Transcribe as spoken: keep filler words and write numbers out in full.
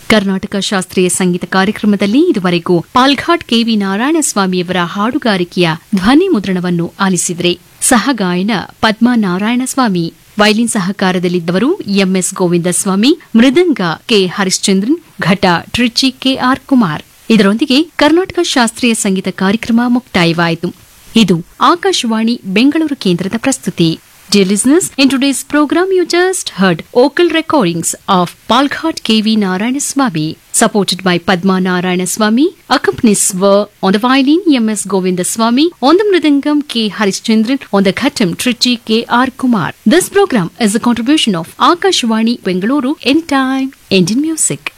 ಕರ್ನಾಟಕ ಶಾಸ್ತ್ರೀಯ ಸಂಗೀತ ಕಾರ್ಯಕ್ರಮದಲ್ಲಿ ಇದುವರೆಗೂ ಪಾಲ್ಘಾಟ್ ಕೆವಿ ನಾರಾಯಣಸ್ವಾಮಿಯವರ ಹಾಡುಗಾರಿಕೆಯ ಧ್ವನಿ ಮುದ್ರಣವನ್ನು ಆಲಿಸಿದರೆ ಸಹಗಾಯನ ಪದ್ಮಾ ನಾರಾಯಣಸ್ವಾಮಿ, ವೈಲಿನ್ ಸಹಕಾರದಲ್ಲಿದ್ದವರು ಎಂಎಸ್ ಗೋವಿಂದಸ್ವಾಮಿ, ಮೃದಂಗ ಕೆ ಹರಿಶ್ಚಂದ್ರನ್, ಘಟ ಟ್ರಿಚಿ ಕೆಆರ್ ಕುಮಾರ್. ಇದರೊಂದಿಗೆ ಕರ್ನಾಟಕ ಶಾಸ್ತ್ರೀಯ ಸಂಗೀತ ಕಾರ್ಯಕ್ರಮ ಮುಕ್ತಾಯವಾಯಿತು. ಇದು ಆಕಾಶವಾಣಿ ಬೆಂಗಳೂರು ಕೇಂದ್ರದ ಪ್ರಸ್ತುತಿ. Dear listeners, in today's program you just heard vocal recordings of Palghat K V Narayanaswamy, supported by Padma Narayanaswamy. Accompanies were on the violin M S Govindaswamy, on the mridangam K Harishchandran, on the ghatam Trichy K R Kumar. This program is a contribution of Akashvani Bengaluru, Anytime Indian Music.